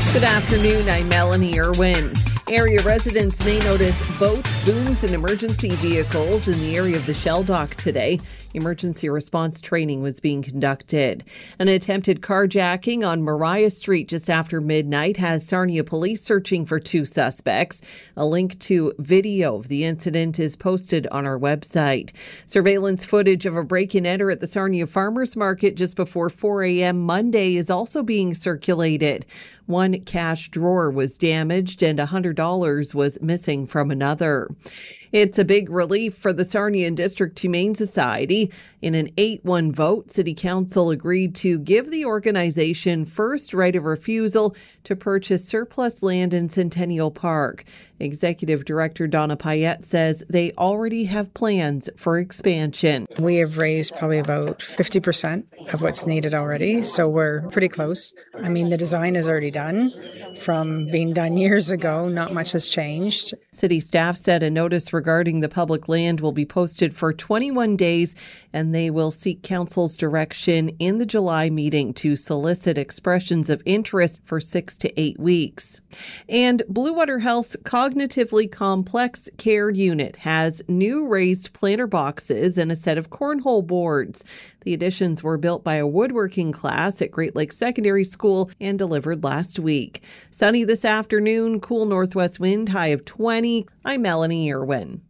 Good afternoon, I'm Melanie Irwin. Area residents may notice boats, booms, and emergency vehicles in the area of the Shell Dock today. Emergency response training was being conducted. An attempted carjacking on Mariah Street just after midnight has Sarnia police searching for two suspects. A link to video of the incident is posted on our website. Surveillance footage of a break-and-enter at the Sarnia Farmers Market just before 4 a.m. Monday is also being circulated. One cash drawer was damaged and $100 was missing from another. It's a big relief for the Sarnia District Humane Society. In an 8-1 vote, City Council agreed to give the organization first right of refusal to purchase surplus land in Centennial Park. Executive Director Donna Payette says they already have plans for expansion. We have raised probably about 50% of what's needed already, so we're pretty close. I mean, the design is already done. From being done years ago, not much has changed. City staff said a notice regarding the public land will be posted for 21 days, and they will seek council's direction in the July meeting to solicit expressions of interest for 6 to 8 weeks. And Blue Water Health's Cognitively Complex Care Unit has new raised planter boxes and a set of cornhole boards. The additions were built by a woodworking class at Great Lakes Secondary School and delivered last week. Sunny this afternoon, cool northwest wind, high of 20. I'm Melanie Irwin.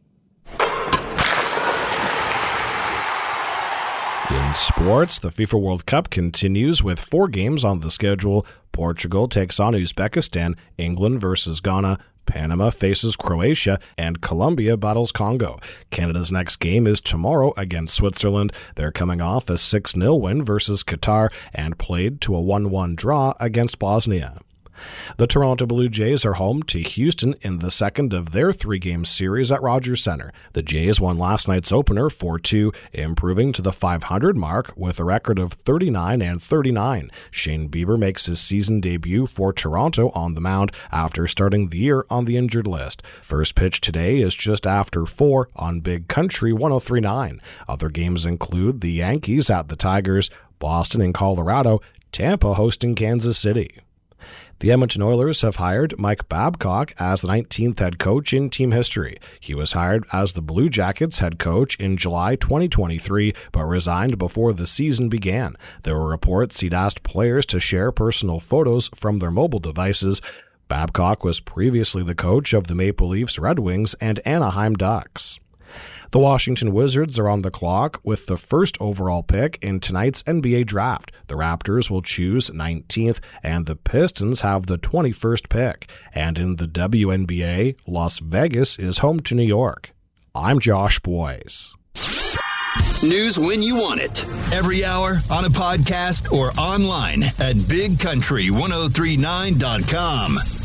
In sports, the FIFA World Cup continues with 4 games on the schedule. Portugal takes on Uzbekistan, England versus Ghana, Panama faces Croatia, and Colombia battles Congo. Canada's next game is tomorrow against Switzerland. They're coming off a 6-0 win versus Qatar and played to a 1-1 draw against Bosnia. The Toronto Blue Jays are home to Houston in the second of their 3-game series at Rogers Centre. The Jays won last night's opener 4-2, improving to the 500 mark with a record of 39-39. Shane Bieber makes his season debut for Toronto on the mound after starting the year on the injured list. First pitch today is just after 4 on Big Country 103.9. Other games include the Yankees at the Tigers, Boston and Colorado, Tampa hosting Kansas City. The Edmonton Oilers have hired Mike Babcock as the 19th head coach in team history. He was hired as the Blue Jackets head coach in July 2023, but resigned before the season began. There were reports he'd asked players to share personal photos from their mobile devices. Babcock was previously the coach of the Maple Leafs, Red Wings, and Anaheim Ducks. The Washington Wizards are on the clock with the first overall pick in tonight's NBA draft. The Raptors will choose 19th, and the Pistons have the 21st pick. And in the WNBA, Las Vegas is home to New York. I'm Josh Boyes. News when you want it. Every hour, on a podcast, or online at BigCountry1039.com.